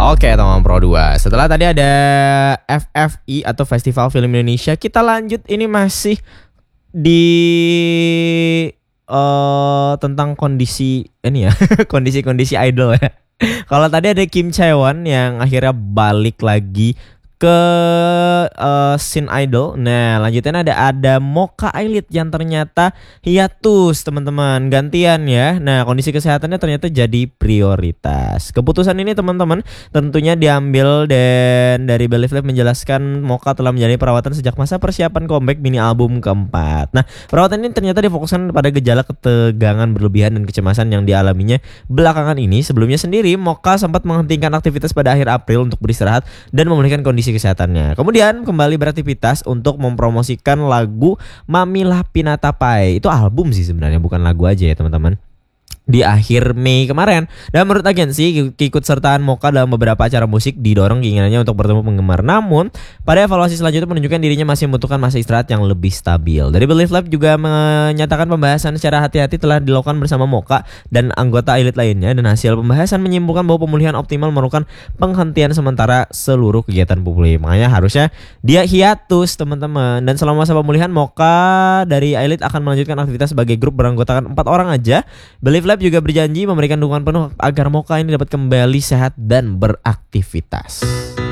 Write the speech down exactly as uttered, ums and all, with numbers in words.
Oke teman Pro dua, setelah tadi ada F F I atau Festival Film Indonesia, kita lanjut ini masih di uh, tentang kondisi ini ya, kondisi-kondisi idol ya. Kalau tadi ada Kim Chae-won yang akhirnya balik lagi ke uh, scene idol. Nah, lanjutnya ada ada Mocha Ailit yang ternyata hiatus, teman-teman. Gantian ya. Nah, kondisi kesehatannya ternyata jadi prioritas. Keputusan ini teman-teman tentunya diambil dan dari Believe Live menjelaskan Mocha telah menjalani perawatan sejak masa persiapan comeback mini album keempat. Nah, perawatan ini ternyata difokuskan pada gejala ketegangan berlebihan dan kecemasan yang dialaminya belakangan ini. Sebelumnya sendiri Mocha sempat menghentikan aktivitas pada akhir April untuk beristirahat dan memulihkan kondisi kesehatannya. Kemudian kembali beraktivitas untuk mempromosikan lagu Mamilah Pinata Pai. Itu album sih sebenarnya, bukan lagu aja ya teman-teman, di akhir Mei kemarin. Dan menurut agensi, keikutsertaan Mocha dalam beberapa acara musik didorong keinginannya untuk bertemu penggemar. Namun pada evaluasi selanjutnya menunjukkan dirinya masih membutuhkan masa istirahat yang lebih stabil. Dari Believe Live juga menyatakan pembahasan secara hati-hati telah dilakukan bersama Mocha dan anggota Ailit lainnya, dan hasil pembahasan menyimpulkan bahwa pemulihan optimal memerlukan penghentian sementara seluruh kegiatan publik. Makanya harusnya dia hiatus teman-teman. Dan selama masa pemulihan, Mocha dari Ailit akan melanjutkan aktivitas sebagai grup beranggotakan empat orang aja. Believe Live juga berjanji memberikan dukungan penuh agar Mocha ini dapat kembali sehat dan beraktivitas.